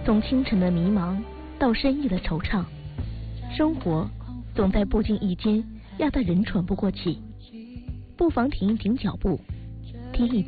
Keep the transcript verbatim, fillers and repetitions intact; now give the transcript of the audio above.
从清晨的迷茫到深夜的惆怅，生活总在不经意间压得人喘不过气。不妨停一停脚步，听一